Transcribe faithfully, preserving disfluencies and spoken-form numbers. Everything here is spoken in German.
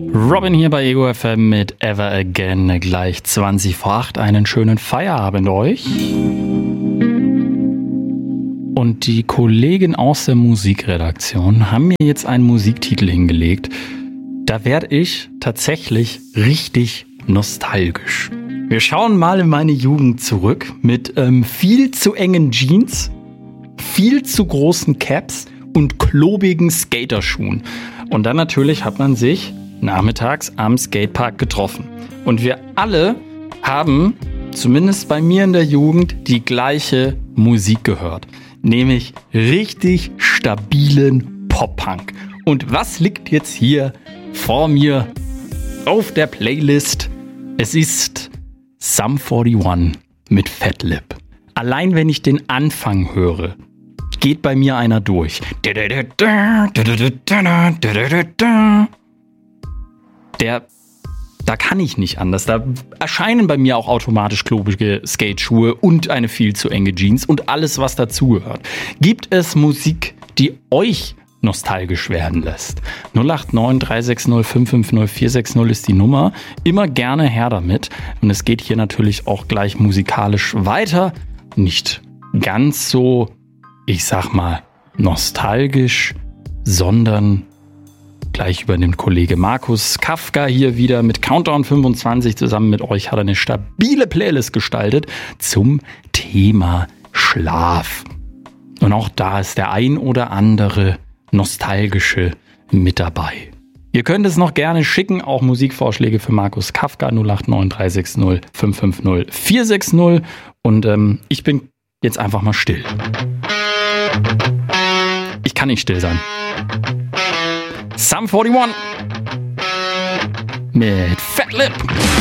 Robin hier bei Ego F M mit Ever Again, gleich zwanzig vor acht. Einen schönen Feierabend euch. Und die Kollegen aus der Musikredaktion haben mir jetzt einen Musiktitel hingelegt. Da werde ich tatsächlich richtig nostalgisch. Wir schauen mal in meine Jugend zurück mit ähm, viel zu engen Jeans, viel zu großen Caps und klobigen Skaterschuhen. Und dann natürlich hat man sich nachmittags am Skatepark getroffen. Und wir alle haben, zumindest bei mir in der Jugend, die gleiche Musik gehört. Nämlich richtig stabilen Pop-Punk. Und was liegt jetzt hier vor mir auf der Playlist? Es ist Sum forty-one mit Fat Lip. Allein wenn ich den Anfang höre, geht bei mir einer durch. Der, da kann ich nicht anders. Da erscheinen bei mir auch automatisch klobige Skateschuhe und eine viel zu enge Jeans und alles, was dazugehört. Gibt es Musik, die euch nostalgisch werden lässt? null acht neun drei sechs null fünf fünf null vier sechs null ist die Nummer. Immer gerne her damit. Und es geht hier natürlich auch gleich musikalisch weiter. Nicht ganz so, ich sag mal, nostalgisch, sondern gleich übernimmt Kollege Markus Kafka hier wieder mit Countdown fünfundzwanzig. Zusammen mit euch hat er eine stabile Playlist gestaltet zum Thema Schlaf. Und auch da ist der ein oder andere nostalgische mit dabei. Ihr könnt es noch gerne schicken, auch Musikvorschläge für Markus Kafka null acht neun drei sechs null fünf fünf null vier sechs null. Und ähm, ich bin jetzt einfach mal still. Ich kann nicht still sein. Sum forty-one mit Fat Lip.